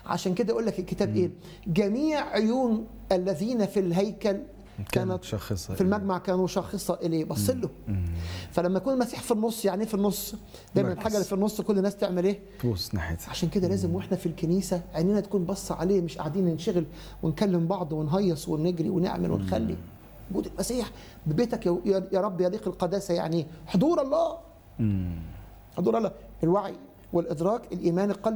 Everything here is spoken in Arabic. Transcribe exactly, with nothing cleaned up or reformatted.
عشان كده يقول لك الكتاب ايه؟ جميع عيون الذين في الهيكل كانت شاخصة في المجمع كانوا شاخصة إليه، بص له. فلما يكون المسيح في النص، يعني ايه في النص؟ دايما مركز. الحاجة اللي في النص كل الناس تعمل ايه؟ تبص ناحيتها. عشان كده لازم واحنا في الكنيسة عينينا تكون باصة عليه، مش قاعدين ننشغل ونكلم بعض ونهيص ونجري ونعمل ونخلي. وجود المسيح ببيتك يا يا رب يليق القداسة، يعني حضور الله. حضور الله، الوعي والإدراك، الإيمان، القلب.